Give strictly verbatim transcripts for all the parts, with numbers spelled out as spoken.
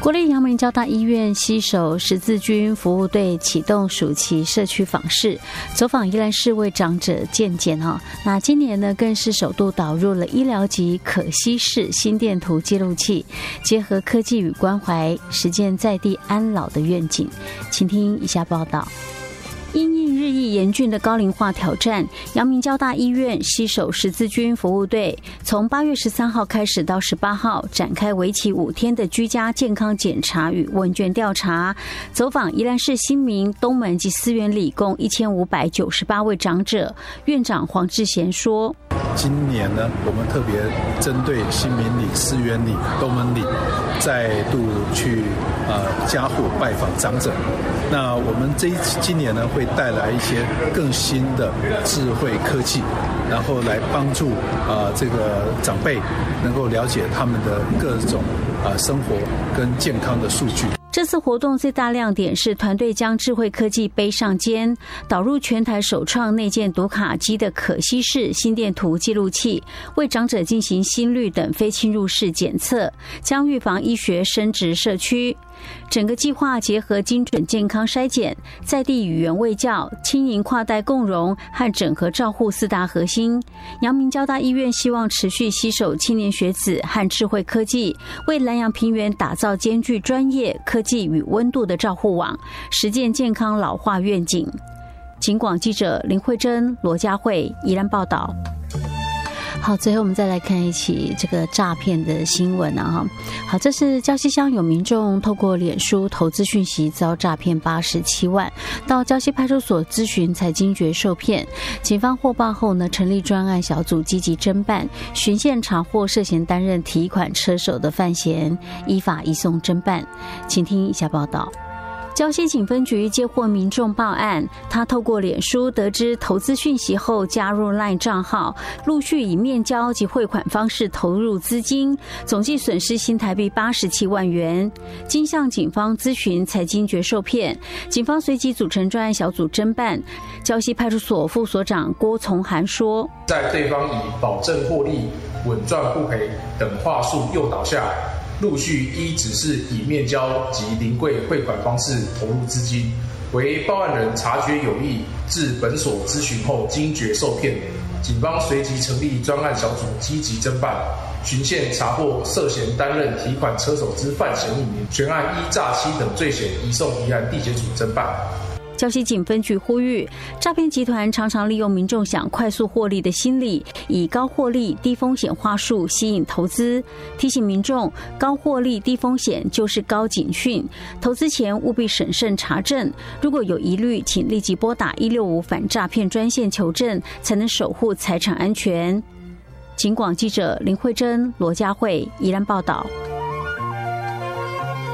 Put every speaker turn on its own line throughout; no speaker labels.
国立阳明交大医院携手十字军服务队启动暑期社区访视，走访宜兰市为长者健检哈。那今年呢，更是首度导入了医疗级可稀释心电图记录器，结合科技与关怀，实践在地安老的愿景。请听以下报道。因应日益严峻的高龄化挑战，阳明交大医院携手十字军服务队，从八月十三号开始到十八号，展开为期五天的居家健康检查与问卷调查，走访宜兰市新民、东门及思源里共一千五百九十八位长者。院长黄志贤说：“
今年呢，我们特别针对新民里、思源里、东门里，再度去呃家户拜访长者。那我们这一今年呢，会带来一些更新的智慧科技，然后来帮助啊、呃、这个长辈能够了解他们的各种啊、呃、生活跟健康的数据。”
这次活动最大亮点是团队将智慧科技背上肩，导入全台首创内建读卡机的可稀释心电图记录器，为长者进行心率等非侵入式检测，将预防医学升值社区。整个计划结合精准健康筛检、在地语言卫教、轻盈跨代共融和整合照护四大核心。阳明交大医院希望持续携手青年学子和智慧科技，为南阳平原打造兼具专业、科技与温度的照护网，实践健康老化愿景。警广记者林慧珍、罗佳慧宜兰报道。好，最后我们再来看一起这个诈骗的新闻啊哈。好，这是礁溪乡有民众透过脸书投资讯息遭诈骗八十七万，到礁溪派出所咨询才惊觉受骗。警方获报后呢，成立专案小组积极侦办，循线查获涉嫌担任提款车手的犯嫌，依法移送侦办。请听以下报道。礁溪警分局接获民众报案，他透过脸书得知投资讯息后，加入 LINE 账号，陆续以面交及汇款方式投入资金，总计损失新台币八十七万元。经向警方咨询，才惊觉受骗。警方随即组成专案小组侦办。礁溪派出所副所长郭从涵说：“
在对方以保证获利、稳赚不赔等话术诱导下，陆续依指示以面交及临柜汇款方式投入资金，为报案人察觉有异，至本所咨询后惊觉受骗，警方随即成立专案小组积极侦办，循线查获涉嫌担任提款车手之犯嫌一名，全案依诈欺等罪嫌移送宜兰地检署侦办。”
礁溪警分局呼吁，诈骗集团常常利用民众想快速获利的心理，以高获利、低风险话术吸引投资。提醒民众，高获利、低风险就是高警讯，投资前务必审慎查证。如果有疑虑，请立即拨打一六五反诈骗专线求证，才能守护财产安全。警广记者林慧珍、罗佳慧宜兰报道。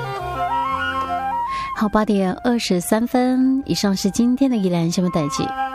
好，八点二十三分，以上是今天的宜兰新闻代记。